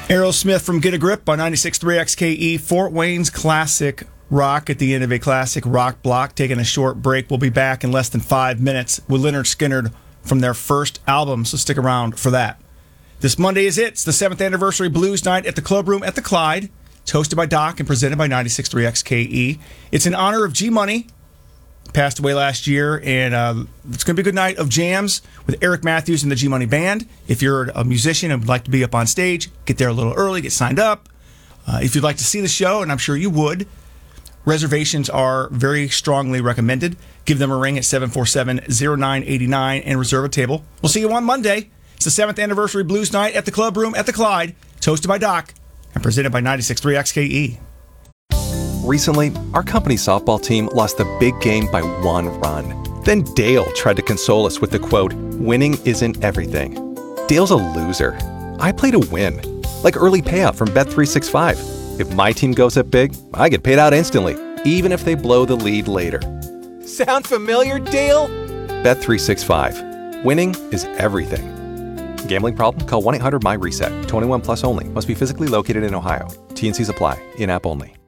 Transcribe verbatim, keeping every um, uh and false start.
Aerosmith from Get a Grip on ninety-six point three X K E, Fort Wayne's classic rock at the end of a classic rock block. Taking a short break. We'll be back in less than five minutes with Lynyrd Skynyrd from their first album, so stick around for that. This Monday is it. It's the seventh anniversary Blues Night at the Club Room at the Clyde. It's hosted by Doc and presented by ninety-six point three X K E. It's in honor of G Money, passed away last year, and uh, it's going to be a good night of jams with Eric Matthews and the G Money Band. If you're a musician and would like to be up on stage, get there a little early, get signed up. Uh, if you'd like to see the show, and I'm sure you would, reservations are very strongly recommended. Give them a ring at seven four seven, zero nine eight nine and reserve a table. We'll see you on Monday. It's the seventh anniversary Blues Night at the Club Room at the Clyde. It's hosted by Doc and presented by ninety-six point three X K E. Recently, our company softball team lost the big game by one run. Then Dale tried to console us with the quote, "Winning isn't everything." Dale's a loser. I play to win. Like early payout from Bet three sixty-five. If my team goes up big, I get paid out instantly, even if they blow the lead later. Sound familiar, Dale? Bet three sixty-five. Winning is everything. Gambling problem? Call one eight hundred M Y RESET. twenty-one plus only. Must be physically located in Ohio. T N Cs apply. In-app only.